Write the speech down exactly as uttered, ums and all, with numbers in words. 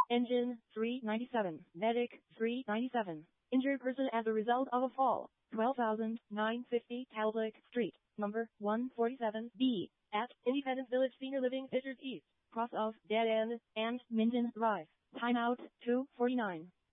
Engine, three ninety-seven. Medic, three ninety-seven. Injured person as a result of a fall, twelve thousand nine hundred fifty Talbot Street, number one forty-seven B, at Independence Village Senior Living, Fishers East, cross of Dead End and Minden Drive. Timeout, two forty-nine.